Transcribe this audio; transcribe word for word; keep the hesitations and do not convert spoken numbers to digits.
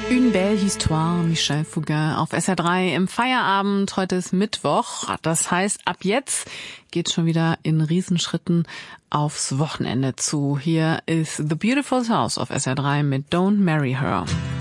Une belle histoire, Michel Fugain auf S R drei im Feierabend. Heute ist Mittwoch. Das heißt, ab jetzt geht's schon wieder in Riesenschritten aufs Wochenende zu. Hier ist The Beautiful House auf S R drei mit Don't Marry Her.